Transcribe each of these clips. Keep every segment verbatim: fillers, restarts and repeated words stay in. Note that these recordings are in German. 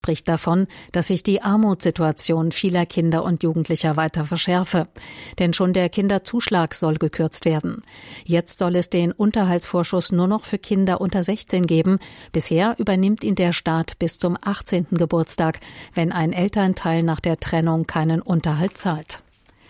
spricht davon, dass sich die Armutssituation vieler Kinder und Jugendlicher weiter verschärfe. Denn schon der Kinderzuschlag soll gekürzt werden. Jetzt soll es den Unterhaltsvorschuss nur noch für Kinder unter sechzehn geben. Bisher übernimmt ihn der Staat bis zum achtzehnten Geburtstag, wenn ein Elternteil nach der Trennung keinen Unterhalt zahlt.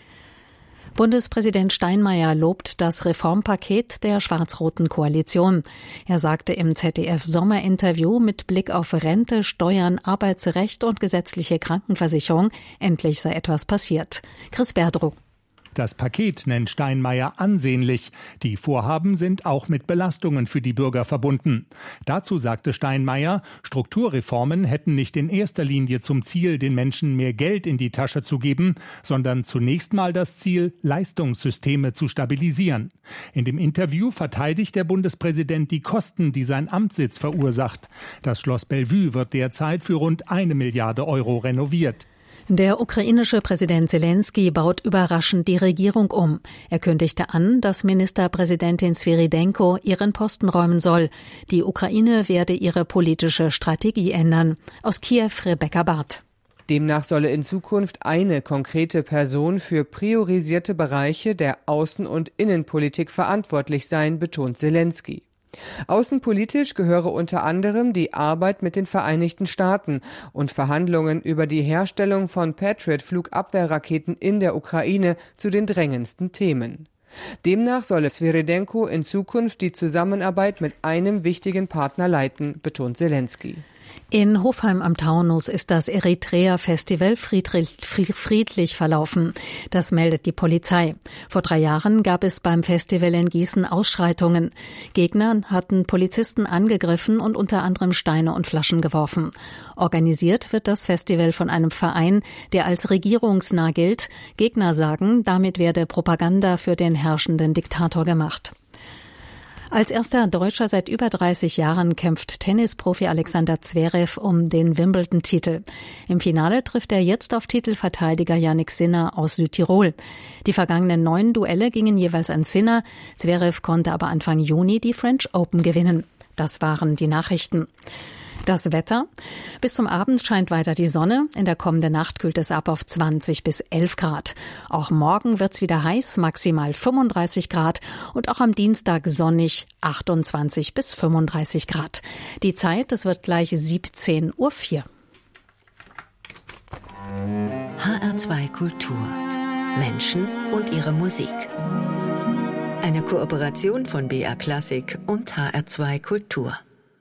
Bundespräsident Steinmeier lobt das Reformpaket der schwarz-roten Koalition. Er sagte im Z D F-Sommerinterview mit Blick auf Rente, Steuern, Arbeitsrecht und gesetzliche Krankenversicherung, endlich sei etwas passiert. Chris Berdrow. Das Paket nennt Steinmeier ansehnlich. Die Vorhaben sind auch mit Belastungen für die Bürger verbunden. Dazu sagte Steinmeier, Strukturreformen hätten nicht in erster Linie zum Ziel, den Menschen mehr Geld in die Tasche zu geben, sondern zunächst mal das Ziel, Leistungssysteme zu stabilisieren. In dem Interview verteidigt der Bundespräsident die Kosten, die sein Amtssitz verursacht. Das Schloss Bellevue wird derzeit für rund eine Milliarde Euro renoviert. Der ukrainische Präsident Zelensky baut überraschend die Regierung um. Er kündigte an, dass Ministerpräsidentin Svyrydenko ihren Posten räumen soll. Die Ukraine werde ihre politische Strategie ändern. Aus Kiew Rebecca Barth. Demnach solle in Zukunft eine konkrete Person für priorisierte Bereiche der Außen- und Innenpolitik verantwortlich sein, betont Zelensky. Außenpolitisch gehöre unter anderem die Arbeit mit den Vereinigten Staaten und Verhandlungen über die Herstellung von Patriot-Flugabwehrraketen in der Ukraine zu den drängendsten Themen. Demnach solle Svyrydenko in Zukunft die Zusammenarbeit mit einem wichtigen Partner leiten, betont Zelensky. In Hofheim am Taunus ist das Eritrea-Festival friedlich verlaufen. Das meldet die Polizei. Vor drei Jahren gab es beim Festival in Gießen Ausschreitungen. Gegner hatten Polizisten angegriffen und unter anderem Steine und Flaschen geworfen. Organisiert wird das Festival von einem Verein, der als regierungsnah gilt. Gegner sagen, damit werde Propaganda für den herrschenden Diktator gemacht. Als erster Deutscher seit über dreißig Jahren kämpft Tennisprofi Alexander Zverev um den Wimbledon-Titel. Im Finale trifft er jetzt auf Titelverteidiger Jannik Sinner aus Südtirol. Die vergangenen neun Duelle gingen jeweils an Sinner. Zverev konnte aber Anfang Juni die French Open gewinnen. Das waren die Nachrichten. Das Wetter. Bis zum Abend scheint weiter die Sonne. In der kommenden Nacht kühlt es ab auf zwanzig bis elf Grad. Auch morgen wird's wieder heiß, maximal fünfunddreißig Grad. Und auch am Dienstag sonnig, achtundzwanzig bis fünfunddreißig Grad. Die Zeit, es wird gleich siebzehn Uhr vier. H R zwei Kultur. Menschen und ihre Musik. Eine Kooperation von B R Klassik und H R zwei Kultur.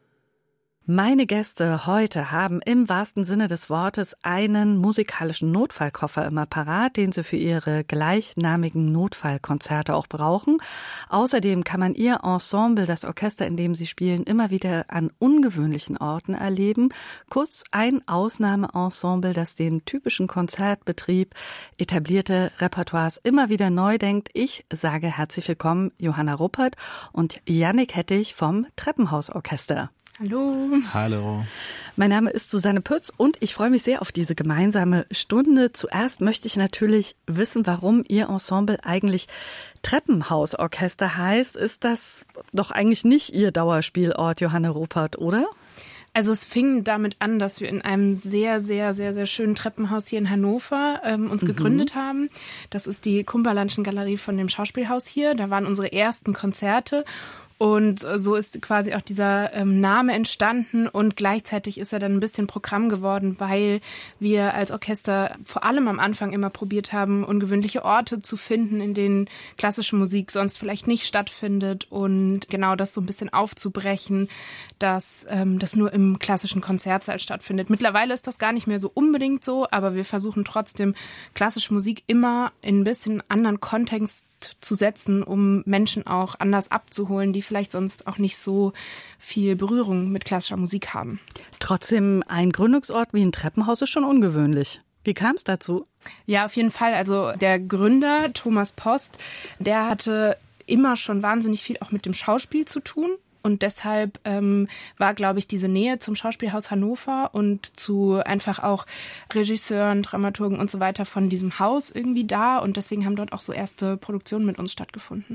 Meine Gäste heute haben im wahrsten Sinne des Wortes einen musikalischen Notfallkoffer immer parat, den sie für ihre gleichnamigen Notfallkonzerte auch brauchen. Außerdem kann man ihr Ensemble, das Orchester, in dem sie spielen, immer wieder an ungewöhnlichen Orten erleben. Kurz ein Ausnahmeensemble, das den typischen Konzertbetrieb, etablierte Repertoires immer wieder neu denkt. Ich sage herzlich willkommen Johanna Ruppert und Jannik Hettich vom Treppenhausorchester. Hallo. Hallo. Mein Name ist Susanne Pütz und ich freue mich sehr auf diese gemeinsame Stunde. Zuerst möchte ich natürlich wissen, warum Ihr Ensemble eigentlich Treppenhausorchester heißt. Ist das doch eigentlich nicht Ihr Dauerspielort, Johanna Ruppert, oder? Also es fing damit an, dass wir in einem sehr, sehr, sehr, sehr schönen Treppenhaus hier in Hannover ähm, uns mhm. gegründet haben. Das ist die Kumperlandschen Galerie von dem Schauspielhaus hier. Da waren unsere ersten Konzerte. Und so ist quasi auch dieser ähm, Name entstanden und gleichzeitig ist er dann ein bisschen Programm geworden, weil wir als Orchester vor allem am Anfang immer probiert haben, ungewöhnliche Orte zu finden, in denen klassische Musik sonst vielleicht nicht stattfindet und genau das so ein bisschen aufzubrechen, dass ähm, das nur im klassischen Konzertsaal stattfindet. Mittlerweile ist das gar nicht mehr so unbedingt so, aber wir versuchen trotzdem klassische Musik immer in ein bisschen anderen Kontext zu setzen, um Menschen auch anders abzuholen, die vielleicht sonst auch nicht so viel Berührung mit klassischer Musik haben. Trotzdem, ein Gründungsort wie ein Treppenhaus ist schon ungewöhnlich. Wie kam es dazu? Ja, auf jeden Fall. Also der Gründer, Thomas Post, der hatte immer schon wahnsinnig viel auch mit dem Schauspiel zu tun. Und deshalb ähm, war, glaube ich, diese Nähe zum Schauspielhaus Hannover und zu einfach auch Regisseuren, Dramaturgen und so weiter von diesem Haus irgendwie da. Und deswegen haben dort auch so erste Produktionen mit uns stattgefunden.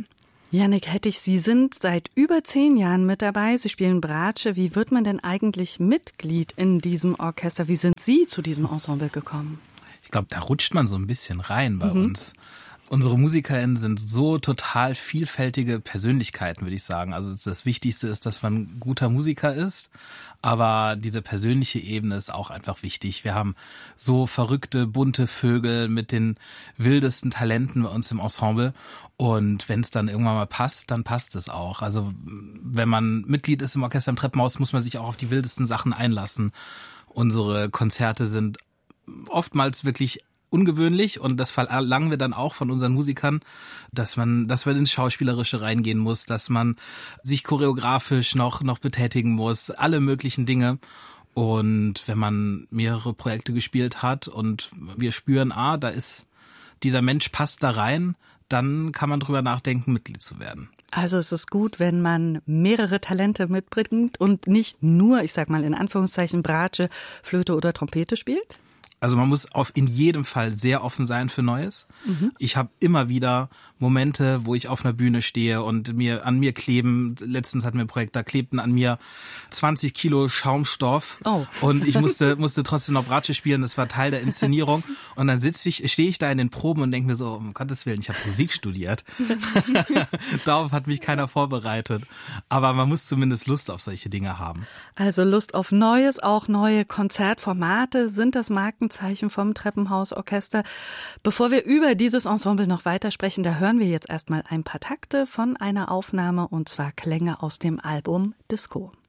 Jannik Hettich, Sie sind seit über zehn Jahren mit dabei. Sie spielen Bratsche. Wie wird man denn eigentlich Mitglied in diesem Orchester? Wie sind Sie zu diesem Ensemble gekommen? Ich glaube, da rutscht man so ein bisschen rein bei mhm. uns. Unsere MusikerInnen sind so total vielfältige Persönlichkeiten, würde ich sagen. Also das Wichtigste ist, dass man ein guter Musiker ist, aber diese persönliche Ebene ist auch einfach wichtig. Wir haben so verrückte, bunte Vögel mit den wildesten Talenten bei uns im Ensemble und wenn es dann irgendwann mal passt, dann passt es auch. Also wenn man Mitglied ist im Orchester im Treppenhaus, muss man sich auch auf die wildesten Sachen einlassen. Unsere Konzerte sind oftmals wirklich ungewöhnlich und das verlangen wir dann auch von unseren Musikern, dass man, dass man ins Schauspielerische reingehen muss, dass man sich choreografisch noch, noch betätigen muss, alle möglichen Dinge. Und wenn man mehrere Projekte gespielt hat und wir spüren, ah, da ist, dieser Mensch passt da rein, dann kann man drüber nachdenken, Mitglied zu werden. Also es ist gut, wenn man mehrere Talente mitbringt und nicht nur, ich sag mal in Anführungszeichen, Bratsche, Flöte oder Trompete spielt? Also man muss auf in jedem Fall sehr offen sein für Neues. Mhm. Ich habe immer wieder Momente, wo ich auf einer Bühne stehe und mir an mir kleben. Letztens hatten wir ein Projekt, da klebten an mir zwanzig Kilo Schaumstoff oh. und ich musste musste trotzdem noch Bratsche spielen. Das war Teil der Inszenierung. Und dann sitze ich, stehe ich da in den Proben und denke mir so, um Gottes Willen, ich habe Musik studiert. Darauf hat mich keiner vorbereitet. Aber man muss zumindest Lust auf solche Dinge haben. Also Lust auf Neues, auch neue Konzertformate sind das Markenzeichen vom Treppenhausorchester. Bevor wir über dieses Ensemble noch weitersprechen, da hören wir jetzt erstmal ein paar Takte von einer Aufnahme und zwar Klänge aus dem Album Disco.